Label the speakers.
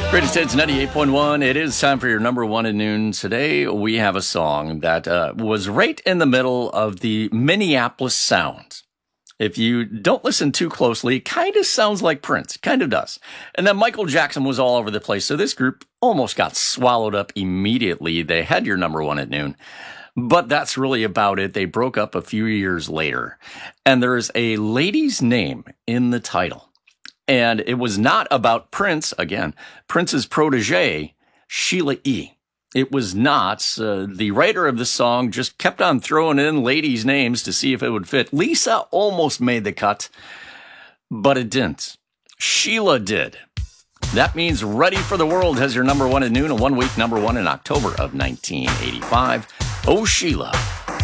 Speaker 1: Greatest Hits 98.1. It is time for your number one at noon. Today we have a song that was right in the middle of the Minneapolis sound. If you don't listen too closely, it kind of sounds like Prince. Kind of does. And then Michael Jackson was all over the place. So this group almost got swallowed up immediately. They had your number one at noon. But that's really about it. They broke up a few years later. And there's a lady's name in the title. And it was not about Prince, again, Prince's protege, Sheila E. It was not. The writer of the song just kept on throwing in ladies' names to see if it would fit. Lisa almost made the cut, but it didn't. Sheila did. That means Ready for the World has your number one at noon, a one-week number one in October of 1985. Oh, Sheila.